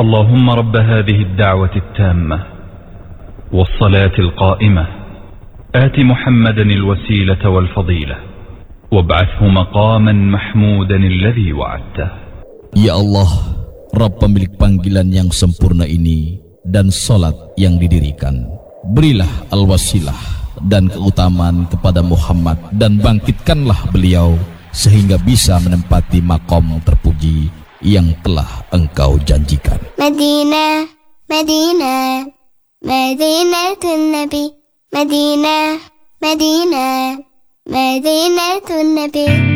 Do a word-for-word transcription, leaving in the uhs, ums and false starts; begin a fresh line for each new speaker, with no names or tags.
اللهم رب هذه الدعوة التامة والصلاة القائمة آت محمدا الوسيلة والفضيلة وابعثه مقاما محمودا الذي وعدته.
Ya Allah, Rabb pemilik panggilan yang sempurna ini dan salat yang didirikan, berilah al-wasilah dan keutamaan kepada Muhammad dan bangkitkanlah beliau sehingga bisa menempati makom terpuji yang telah engkau janjikan.
Madinah, Madinah, Madinatun Nabi, Madinah, Madinah, Madinatun Nabi.